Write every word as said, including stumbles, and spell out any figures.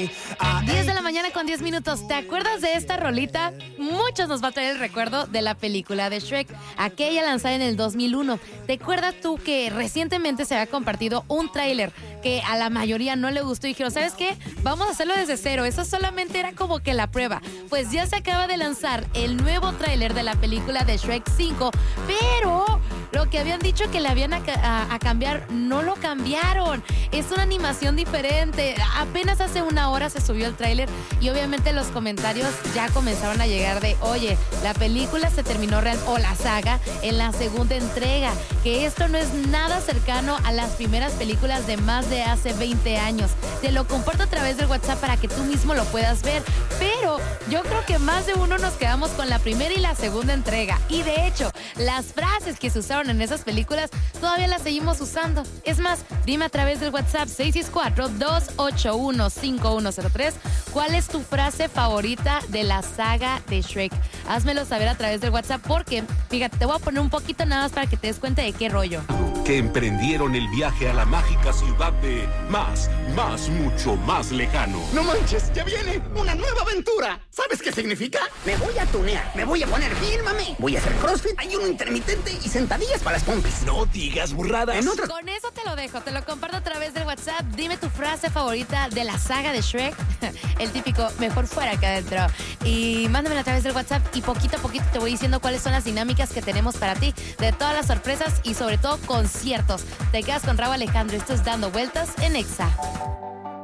diez de la mañana con diez minutos. ¿Te acuerdas de esta rolita? Muchos nos va a traer el recuerdo de la película de Shrek, aquella lanzada en el dos mil uno. ¿Te acuerdas tú que recientemente se había compartido un tráiler que a la mayoría no le gustó y dijeron, ¿sabes qué? Vamos a hacerlo desde cero. Eso solamente era como que la prueba. Pues ya se acaba de lanzar el nuevo tráiler de la película de Shrek cinco, pero lo que habían dicho que le habían a, a, a cambiar, no lo cambiaron. Es una animación diferente. Apenas hace una hora se subió el tráiler y obviamente los comentarios ya comenzaron a llegar de, oye, la película se terminó real, o la saga, en la segunda entrega, que esto no es nada cercano a las primeras películas de más de hace veinte años. Te lo comparto a través del WhatsApp para que tú mismo lo puedas ver, pero yo creo que más de uno nos quedamos con la primera y la segunda entrega, y de hecho, las frases que se usaron en esas películas todavía las seguimos usando. Es más, dime a través del WhatsApp seis seis cuatro, dos ocho uno, cinco uno cero tres cuál es tu frase favorita de la saga de Shrek. Házmelo saber a través del WhatsApp porque, fíjate, te voy a poner un poquito nada más para que te des cuenta de qué rollo. Que emprendieron el viaje a la mágica ciudad de más, más, mucho más lejano. ¡No manches! ¡Ya viene una nueva aventura! ¿Sabes qué significa? Me voy a tunear, me voy a poner bien, mami. Voy a hacer crossfit, ayuno intermitente y sentadillas para las pompis. No digas burradas. En otras... Con eso te lo dejo, te lo comparto a través del WhatsApp. Dime tu frase favorita de la saga de Shrek. El típico, mejor fuera que adentro. Y mándamelo a través del WhatsApp y poquito a poquito te voy diciendo cuáles son las dinámicas que tenemos para ti, de todas las sorpresas y sobre todo conciertos. Te quedas con Rauw Alejandro. Esto es Dando Vueltas en Exa.